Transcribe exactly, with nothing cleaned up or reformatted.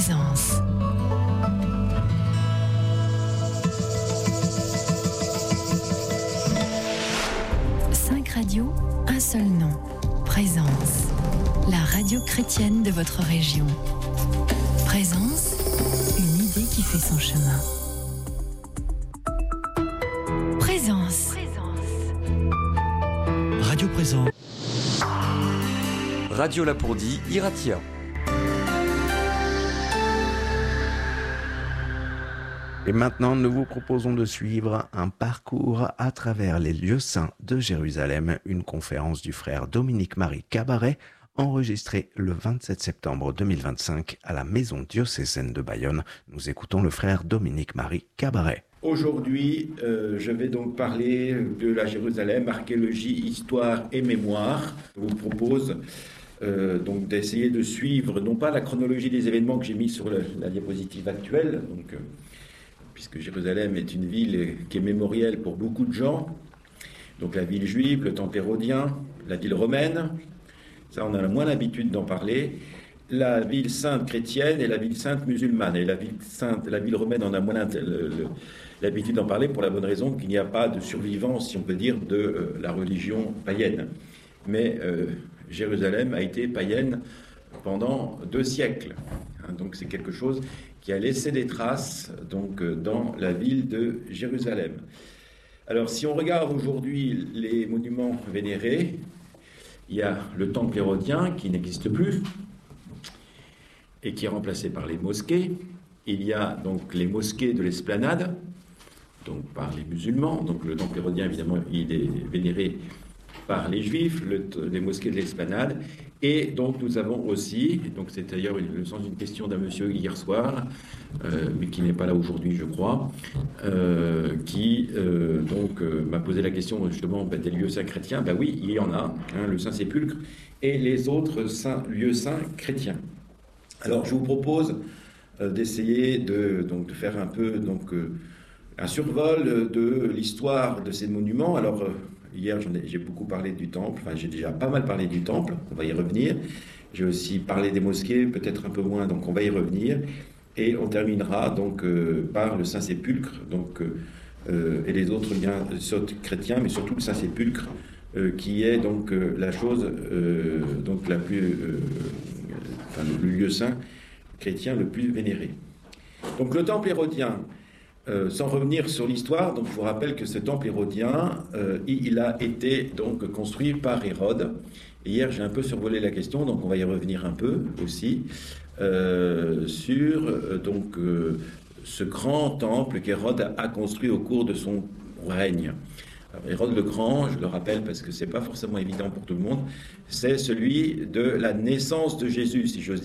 Présence. Cinq radios, un seul nom. Présence. La radio chrétienne de votre région. Présence, une idée qui fait son chemin. Présence. Radio Présence. Radio Lapourdie, Iratia. Et maintenant, nous vous proposons de suivre un parcours à travers les lieux saints de Jérusalem, une conférence du frère Dominique-Marie Cabaret, enregistrée le vingt-sept septembre deux mille vingt-cinq à la maison diocésaine de Bayonne. Nous écoutons le frère Dominique-Marie Cabaret. Aujourd'hui, euh, je vais donc parler de la Jérusalem, archéologie, histoire et mémoire. Je vous propose euh, donc d'essayer de suivre, non pas la chronologie des événements que j'ai mis sur le, la diapositive actuelle, donc, euh, puisque Jérusalem est une ville qui est mémorielle pour beaucoup de gens, donc la ville juive, le temple hérodien, la ville romaine, ça on a moins l'habitude d'en parler, la ville sainte chrétienne et la ville sainte musulmane. Et la ville sainte, la ville romaine, on a moins l'habitude d'en parler pour la bonne raison qu'il n'y a pas de survivance, si on peut dire, de euh, la religion païenne. Mais euh, Jérusalem a été païenne pendant deux siècles. Hein, donc c'est quelque chose qui a laissé des traces donc, euh, dans la ville de Jérusalem. Alors si on regarde aujourd'hui les monuments vénérés, il y a le temple hérodien qui n'existe plus et qui est remplacé par les mosquées. Il y a donc les mosquées de l'Esplanade, donc par les musulmans. Donc le temple hérodien, évidemment, il est vénéré par les juifs, le, les mosquées de l'Esplanade. Et donc nous avons aussi, donc c'est d'ailleurs le sens d'une question d'un monsieur hier soir, euh, mais qui n'est pas là aujourd'hui, je crois, euh, qui euh, donc euh, m'a posé la question justement ben, des lieux saints chrétiens. Ben oui, il y en a, hein, le Saint-Sépulcre et les autres saints, lieux saints chrétiens. Alors, je vous propose euh, d'essayer de, donc, de faire un peu donc, euh, un survol de l'histoire de ces monuments. Alors, euh, hier, j'en ai, j'ai beaucoup parlé du temple, enfin, j'ai déjà pas mal parlé du temple, on va y revenir. J'ai aussi parlé des mosquées, peut-être un peu moins, donc on va y revenir. Et on terminera donc euh, par le Saint-Sépulcre, donc, euh, et les autres liens chrétiens, mais surtout le Saint-Sépulcre, euh, qui est donc euh, la chose euh, donc, la plus... Euh, Enfin, le lieu saint chrétien le plus vénéré. Donc le temple hérodien, euh, sans revenir sur l'histoire, donc je vous rappelle que ce temple hérodien, euh, il a été donc construit par Hérode. Et hier j'ai un peu survolé la question, donc on va y revenir un peu aussi euh, sur euh, donc euh, ce grand temple qu'Hérode a construit au cours de son règne. Alors, Hérode le Grand, je le rappelle parce que c'est pas forcément évident pour tout le monde, c'est celui de la naissance de Jésus, si j'ose dire.